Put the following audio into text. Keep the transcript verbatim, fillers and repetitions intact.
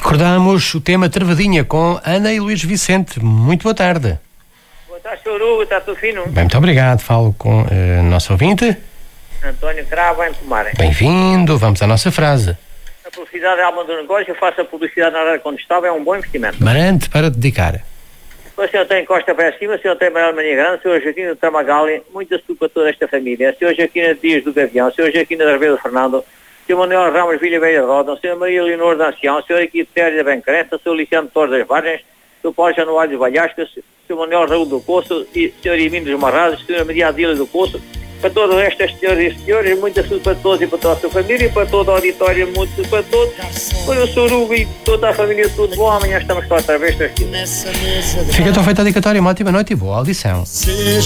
Recordamos o tema Travadinha com Ana e Luís Vicente. Muito boa tarde. Boa tarde, senhor Hugo, está tudo fino? Bem, muito obrigado. Falo com uh, nosso ouvinte. António Cravo, em Pomarem. Bem-vindo. Vamos à nossa frase. A publicidade é a alma do negócio. Eu faço a publicidade na área quando estava, é um bom investimento. Marante para dedicar. O senhor tem Costa para cima, o senhor tem Manuel Mania Grande, o senhor Joaquim do Tramagali, muita saúde para toda esta família. O senhor Joaquim Dias do Gavião, o senhor Joaquim da Ribeira do Fernando, o senhor Manuel Ramos Vilha Beira Roda, o senhor Maria Leonor da Ancião, o senhor Equipe Téria da Bencrença, o senhor Luciano Torres das Vargens, o senhor Paulo Januário dos Valhascas, o senhor Manuel Raul do Poço, o senhor Emílio dos Marrados, o senhor Maria Adila do Poço, para todo o resto das senhoras e senhores, muita saúde para todos e para toda a sua família, e para todo o auditório, muito saúde para todos. Para o senhor Hugo e toda a família, tudo bom. Amanhã estamos cá outra vez. Fica então feita a dedicatória. Uma ótima noite e boa audição.